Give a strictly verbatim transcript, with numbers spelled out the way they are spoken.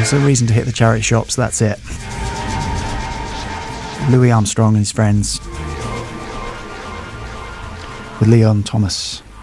There's a reason to hit the charity shops, that's it. Louis Armstrong and his friends with Leon Thomas.